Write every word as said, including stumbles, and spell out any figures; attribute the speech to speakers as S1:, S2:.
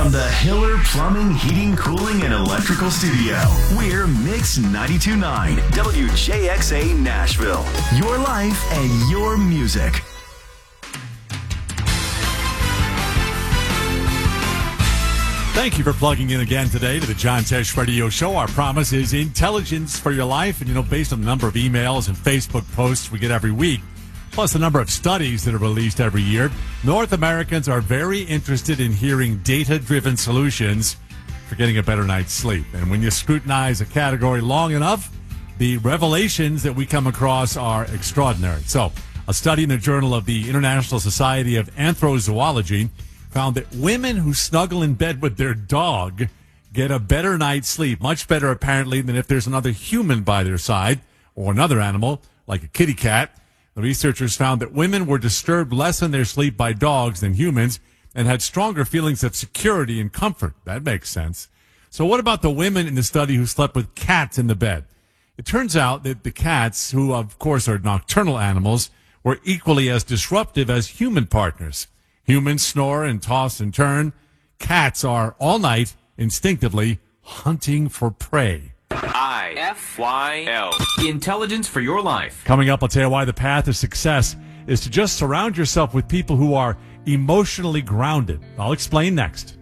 S1: From the Hiller Plumbing, Heating, Cooling, and Electrical Studio, we're Mix ninety-two point nine W J X A Nashville. Your life and your music.
S2: Thank you for plugging in again today to the John Tesh Radio Show. Our promise is intelligence for your life. And, you know, based on the number of emails and Facebook posts we get every week, plus the number of studies that are released every year, North Americans are very interested in hearing data-driven solutions for getting a better night's sleep. And when you scrutinize a category long enough, the revelations that we come across are extraordinary. So, a study in the Journal of the International Society of Anthrozoology found that women who snuggle in bed with their dog get a better night's sleep, much better apparently than if there's another human by their side or another animal like a kitty cat. The researchers found that women were disturbed less in their sleep by dogs than humans and had stronger feelings of security and comfort. That makes sense. So what about the women in the study who slept with cats in the bed? It turns out that the cats, who of course are nocturnal animals, were equally as disruptive as human partners. Humans snore and toss and turn. Cats are all night instinctively hunting for prey.
S3: I F Y L. Intelligence for your life.
S2: Coming up, I'll tell you why the path to success is to just surround yourself with people who are emotionally grounded. I'll explain next.